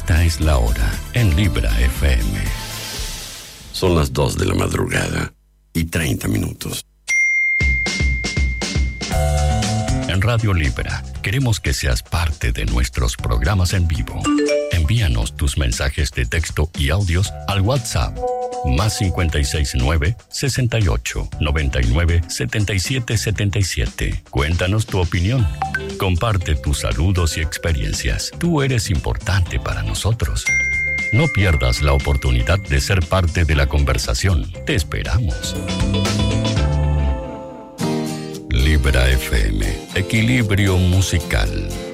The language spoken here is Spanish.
Esta es la hora en Libra FM. Son las 2 de la madrugada y 30 minutos. En Radio Libra queremos que seas parte de nuestros programas en vivo. Envíanos tus mensajes de texto y audios al WhatsApp más 569 68 99 77 77. Cuéntanos tu opinión. Comparte tus saludos y experiencias. Tú eres importante para nosotros. No pierdas la oportunidad de ser parte de la conversación. Te esperamos. Libra FM, equilibrio musical.